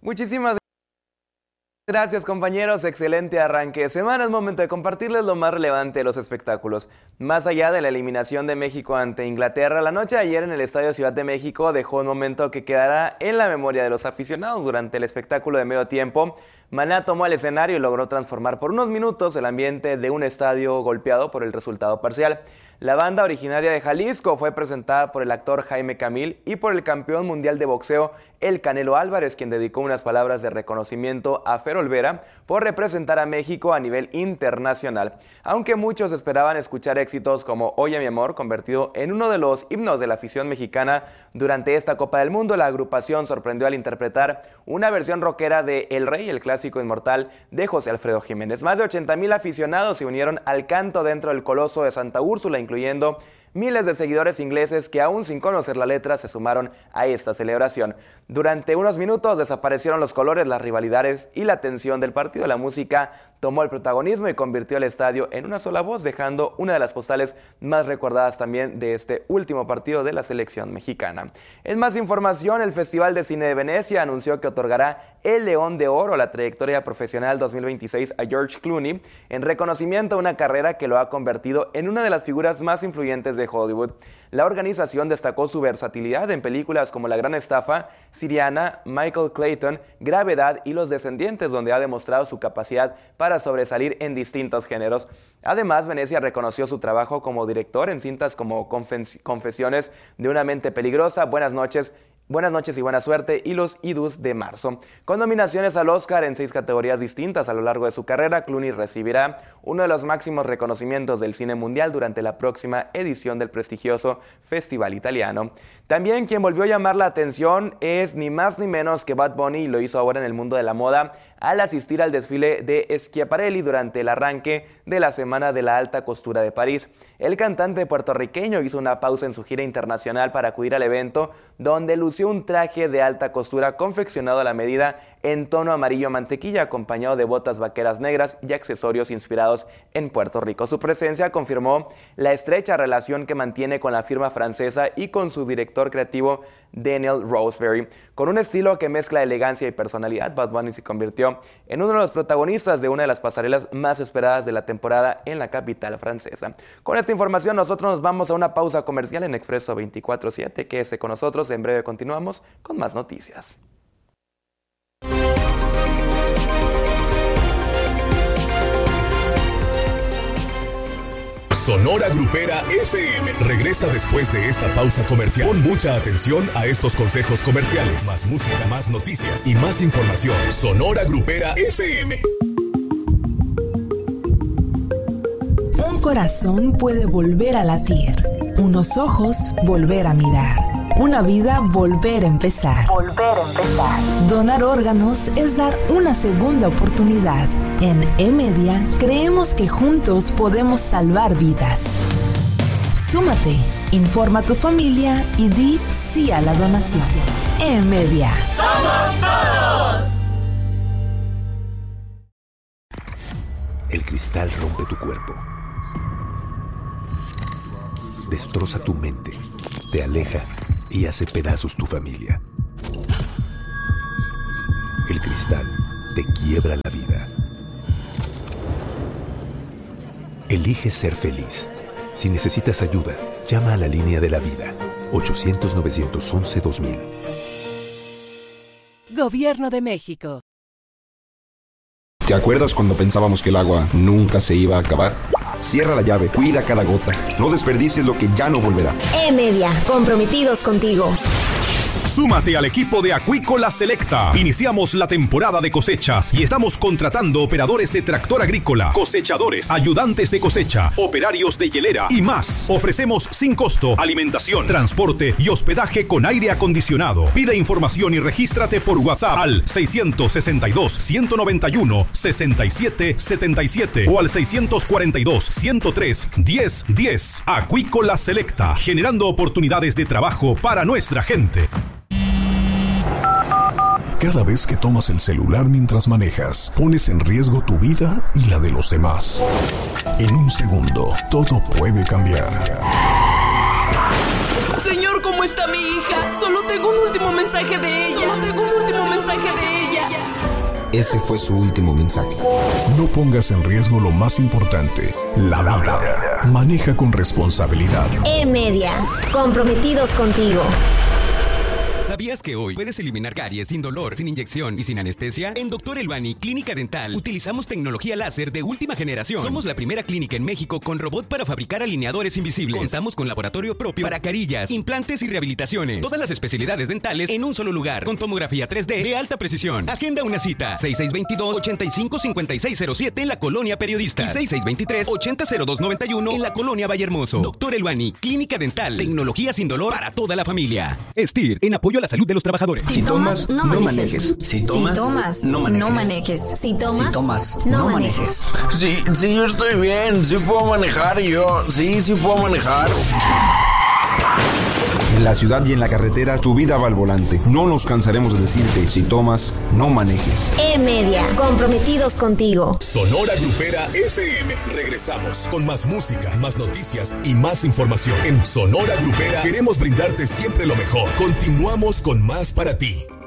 Muchísimas gracias, compañeros, excelente arranque de semana. Es momento de compartirles lo más relevante de los espectáculos. Más allá de la eliminación de México ante Inglaterra, la noche de ayer en el Estadio Ciudad de México dejó un momento que quedará en la memoria de los aficionados. Durante el espectáculo de medio tiempo, Maná tomó el escenario y logró transformar por unos minutos el ambiente de un estadio golpeado por el resultado parcial. La banda, originaria de Jalisco, fue presentada por el actor Jaime Camil y por el campeón mundial de boxeo, El Canelo Álvarez, quien dedicó unas palabras de reconocimiento a Fer Olvera por representar a México a nivel internacional. Aunque muchos esperaban escuchar éxitos como Oye mi amor, convertido en uno de los himnos de la afición mexicana durante esta Copa del Mundo, la agrupación sorprendió al interpretar una versión rockera de El Rey, el clásico inmortal de José Alfredo Jiménez. Más de 80,000 aficionados se unieron al canto dentro del Coloso de Santa Úrsula, incluyendo miles de seguidores ingleses que, aún sin conocer la letra, se sumaron a esta celebración. Durante unos minutos desaparecieron los colores, las rivalidades y la tensión del partido. La música tomó el protagonismo y convirtió el estadio en una sola voz, dejando una de las postales más recordadas también de este último partido de la selección mexicana. En más información, el Festival de Cine de Venecia anunció que otorgará el León de Oro a la trayectoria profesional 2026 a George Clooney, en reconocimiento a una carrera que lo ha convertido en una de las figuras más influyentes de Hollywood. La organización destacó su versatilidad en películas como La Gran Estafa, Siriana, Michael Clayton, Gravedad y Los Descendientes, donde ha demostrado su capacidad para sobresalir en distintos géneros. Además, Venecia reconoció su trabajo como director en cintas como Confesiones de una mente peligrosa, Buenas noches y buena suerte y Los Idus de marzo. Con nominaciones al Oscar en 6 categorías distintas a lo largo de su carrera, Clooney recibirá uno de los máximos reconocimientos del cine mundial durante la próxima edición del prestigioso Festival Italiano. También quien volvió a llamar la atención es ni más ni menos que Bad Bunny, y lo hizo ahora en el mundo de la moda al asistir al desfile de Schiaparelli durante el arranque de la Semana de la Alta Costura de París. El cantante puertorriqueño hizo una pausa en su gira internacional para acudir al evento, donde lució un traje de alta costura confeccionado a la medida en tono amarillo mantequilla, acompañado de botas vaqueras negras y accesorios inspirados en Puerto Rico. Su presencia confirmó la estrecha relación que mantiene con la firma francesa y con su director creativo Daniel Roseberry. Con un estilo que mezcla elegancia y personalidad, Bad Bunny se convirtió en uno de los protagonistas de una de las pasarelas más esperadas de la temporada en la capital francesa. Con esta información nosotros nos vamos a una pausa comercial en Expreso 24/7. Quédese con nosotros, en breve continuamos con más noticias. Sonora Grupera FM regresa después de esta pausa comercial. Pon mucha atención a estos consejos comerciales. Más música, más noticias y más información. Sonora Grupera FM. Un corazón puede volver a latir, unos ojos volver a mirar, una vida volver a empezar. Donar órganos es dar una segunda oportunidad. En E-Media creemos que juntos podemos salvar vidas. Súmate, informa a tu familia y di sí a la donación. E-Media. ¡Somos todos! El cristal rompe tu cuerpo, destroza tu mente, te aleja y hace pedazos tu familia. El cristal te quiebra la vida. Elige ser feliz. Si necesitas ayuda, llama a la línea de la vida, 800-911-2000. Gobierno de México. ¿Te acuerdas cuando pensábamos que el agua nunca se iba a acabar? Cierra la llave, cuida cada gota. No desperdicies lo que ya no volverá. E-Media, comprometidos contigo. Súmate al equipo de Acuícola Selecta. Iniciamos la temporada de cosechas y estamos contratando operadores de tractor agrícola, cosechadores, ayudantes de cosecha, operarios de hielera y más. Ofrecemos sin costo alimentación, transporte y hospedaje con aire acondicionado. Pide información y regístrate por WhatsApp al 662-191-6777 o al 642-103-1010. Acuícola Selecta, generando oportunidades de trabajo para nuestra gente. Cada vez que tomas el celular mientras manejas, pones en riesgo tu vida y la de los demás. En un segundo, todo puede cambiar. Señor, ¿cómo está mi hija? Solo tengo un último mensaje de ella. mensaje de ella. Ese fue su último mensaje. No pongas en riesgo lo más importante, la vida. Maneja con responsabilidad. E-Media, comprometidos contigo. ¿Sabías que hoy puedes eliminar caries sin dolor, sin inyección y sin anestesia? En Dr. Elbani Clínica Dental utilizamos tecnología láser de última generación. Somos la primera clínica en México con robot para fabricar alineadores invisibles. Contamos con laboratorio propio para carillas, implantes y rehabilitaciones. Todas las especialidades dentales en un solo lugar, con tomografía 3D de alta precisión. Agenda una cita, 6622-855607 en la Colonia Periodista y 6623-800291 en la Colonia Vallehermoso. Dr. Elbani Clínica Dental, tecnología sin dolor para toda la familia. STIR, en apoyo a la salud de los trabajadores. Si tomas, no manejes. Si tomas, no manejes. Si tomas, no manejes. Sí, yo estoy bien. Sí puedo manejar yo. Sí puedo manejar. En la ciudad y en la carretera, tu vida va al volante. No nos cansaremos de decirte, si tomas, no manejes. E-Media, comprometidos contigo. Sonora Grupera FM. Regresamos con más música, más noticias y más información. En Sonora Grupera queremos brindarte siempre lo mejor. Continuamos con más para ti.